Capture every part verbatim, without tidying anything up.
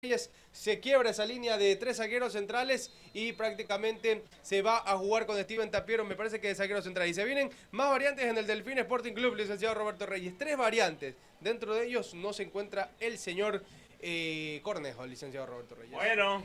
Reyes se quiebra esa línea de tres zagueros centrales y prácticamente se va a jugar con Steven Tapiero, me parece que de zaguero central. Y se vienen más variantes en el Delfín Sporting Club, licenciado Roberto Reyes. Tres variantes. Dentro de ellos no se encuentra el señor eh, Cornejo, el licenciado Roberto Reyes. Bueno.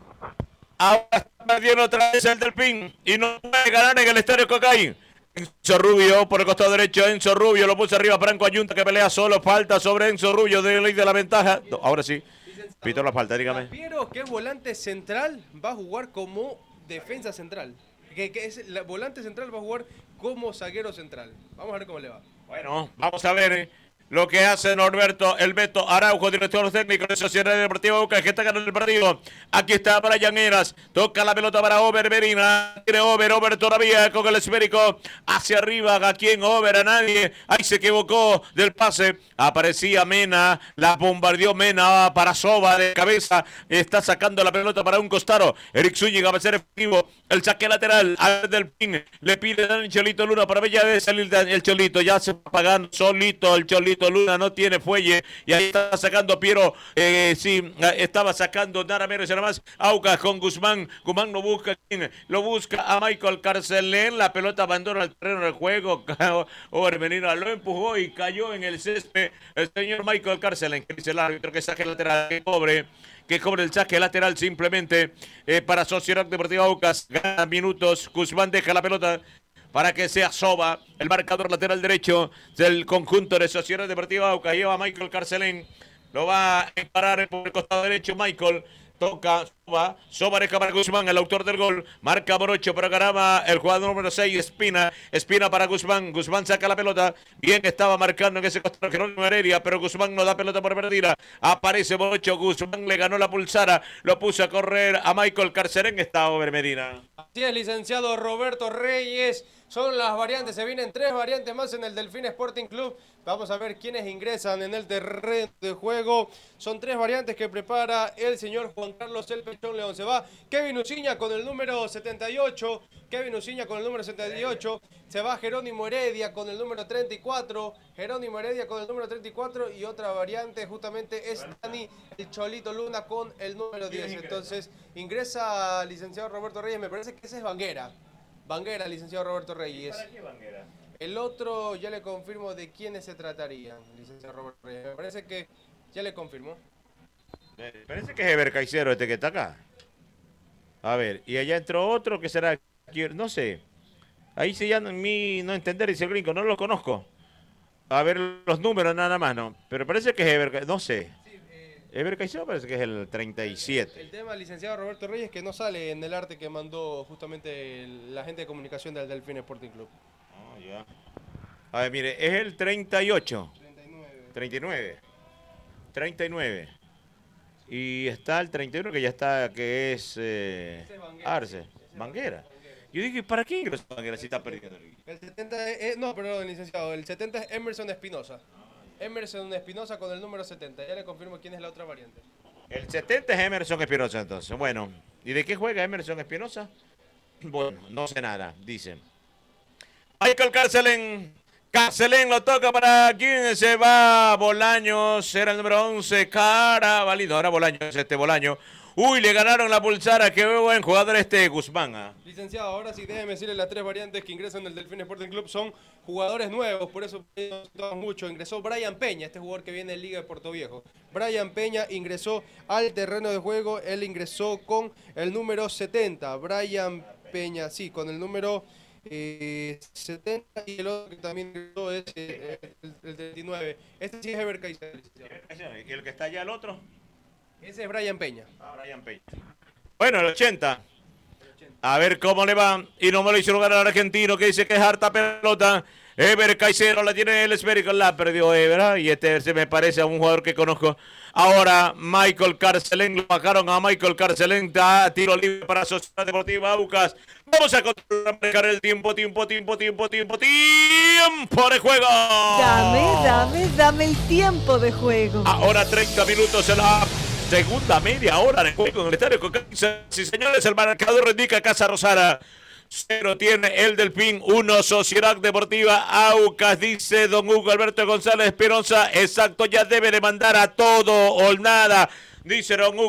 Ahora está perdiendo otra vez el Delfín y no puede ganar en el Estadio Cocay. Enzo Rubio por el costado derecho, Enzo Rubio lo puso arriba, Franco Ayunta que pelea solo, falta sobre Enzo Rubio de ley de la ventaja. No, ahora sí, pitó la falta, dígame. Tapiero, que es volante central, va a jugar como defensa central. Que, que es la volante central va a jugar como zaguero central. Vamos a ver cómo le va. Bueno, vamos a ver lo que hace Norberto El Beto Araujo, director técnico de Sociedad Deportiva Aucas, que está ganando el partido. Aquí está Brian Heras, toca la pelota para Over Medina, tiene Over, Over todavía con el esférico hacia arriba. ¿A quién? Over, a nadie. Ahí se equivocó del pase. Aparecía Mena, la bombardeó Mena para Soba de cabeza. Está sacando la pelota para un costado. Eric Zúñiga va a ser efectivo. El saque lateral al Delfín. Le pide el Cholito Luna para ya de salir el Cholito. Ya se va pagando solito el Cholito Luna, no tiene fuelle. Y ahí está sacando Piero. Eh, sí, estaba sacando nada menos y nada más. Aucas con Guzmán. Guzmán no busca quién. Lo busca a Michael Carcelén. La pelota abandona el terreno del juego. Over Medina lo empujó y cayó en el césped. El señor Michael Carcelén, que dice el árbitro que saque lateral, que cobre. que cobre el saque lateral simplemente eh, para Sociedad Deportiva Aucas. Gana minutos, Guzmán deja la pelota para que sea Soba, el marcador lateral derecho del conjunto de Sociedad Deportiva Aucas. Lleva Michael Carcelén, lo va a parar por el costado derecho Michael. Toca Soba, Soba deja para Guzmán, el autor del gol, marca Morocho, pero ganaba el jugador número seis, Espina, Espina para Guzmán, Guzmán saca la pelota, bien estaba marcando en ese costado Jerónimo Heredia, pero Guzmán no da pelota por perdida, aparece Morocho, Guzmán le ganó la pulsara, lo puso a correr a Michael Carcelén, está Over Medina. Así es, licenciado Roberto Reyes. Son las variantes, se vienen tres variantes más en el Delfín Sporting Club. Vamos a ver quiénes ingresan en el terreno de juego. Son tres variantes que prepara el señor Juan Carlos El Pechón León. Se va Kevin Uciña con el número setenta y ocho. Kevin Uciña con el número setenta y ocho. Se va Jerónimo Heredia con el número treinta y cuatro. Jerónimo Heredia con el número treinta y cuatro. Y otra variante justamente es Dani el Cholito Luna con el número diez. Entonces ingresa licenciado Roberto Reyes. Me parece que ese es Banguera. Banguera, licenciado Roberto Reyes. ¿Para qué Banguera? El otro ya le confirmo de quiénes se tratarían, licenciado Roberto Reyes. Me parece que ya le confirmó. Me parece que es Eber Caicero este que está acá. A ver, y allá entró otro que será, no sé. Ahí sí ya en mí no entender, dice el gringo, no lo conozco. A ver los números nada más, ¿no? Pero parece que es Eber, no sé. Eber Caicedo parece que es el treinta y siete. El tema, licenciado Roberto Reyes, que no sale en el arte que mandó justamente el, la gente de comunicación del Delfín Sporting Club. Oh, ya. A ver, mire, es el treinta y ocho. treinta y nueve. treinta y nueve. treinta y nueve. Y está el treinta y uno que ya está, que es eh, Banguera, Arce. sí, Banguera. Yo dije, ¿para qué ingresó Banguera si está perdiendo? El setenta es, no, perdón, licenciado. El setenta es Emerson Espinosa. Emerson Espinosa con el número setenta. Ya le confirmo quién es la otra variante. El setenta es Emerson Espinosa, entonces. Bueno, ¿y de qué juega Emerson Espinosa? Bueno, no sé nada, dice. Michael Carcelén. Carcelén lo toca para quién se va. Bolaños, era el número once. Cara, válido. Ahora Bolaños, este Bolaño. Uy, le ganaron la pulsara. Qué buen jugador este Guzmán. ¿Ah? Licenciado, ahora sí déjeme decirle las tres variantes que ingresan del Delfín Sporting Club son jugadores nuevos, por eso nos mucho. Ingresó Brian Peña, este jugador que viene de Liga de Puerto Viejo. Brian Peña ingresó al terreno de juego, él ingresó con el número setenta. Brian Peña, sí, con el número eh, setenta, y el otro que también ingresó es eh, el, el treinta y nueve. Este sí es Eber Caicedo. ¿Y el que está allá el otro? Ese es Brian Peña. Ah, Brian Peña. Bueno, el ochenta. A ver cómo le va. Y no me lo hizo lugar al argentino que dice que es harta pelota. Eber Caicedo la tiene el esférico. La perdió Eber. Y este se me parece a un jugador que conozco. Ahora Michael Carcelén. Lo bajaron a Michael Carcelén. Da tiro libre para Sociedad Deportiva Aucas. Vamos a marcar el tiempo, tiempo, tiempo, tiempo, tiempo, tiempo de juego. Dame, dame, dame el tiempo de juego. Ahora treinta minutos en la segunda media hora de juego en el estadio Cocay. Sí, señores, el marcador indica Casa Rosada. Cero tiene el Delfín, uno Sociedad Deportiva Aucas, dice don Hugo Alberto González Esperanza. Exacto, ya debe de mandar a todo o nada. dice don Hugo.